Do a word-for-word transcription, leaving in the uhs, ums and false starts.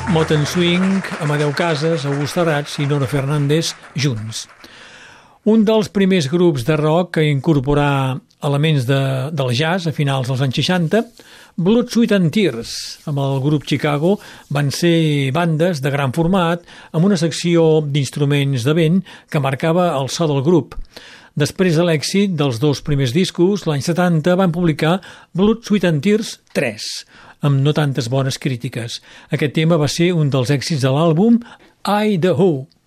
Moten Swing, Amadeu Casas, August Arats i Nora Fernández junts. Un dels primers grups de rock que incorporà elements de, del jazz a finals dels anys seixanta, Blood, Sweat and Tears, amb el grup Chicago, van ser bandes de gran format amb una secció d'instruments de vent que marcava el so del grup. Després de l'èxit dels dos primers discos, l'any setanta van publicar Blood, Sweat and Tears tres, amb no tantes bones crítiques. Aquest tema va ser un dels èxits de l'àlbum I The Who.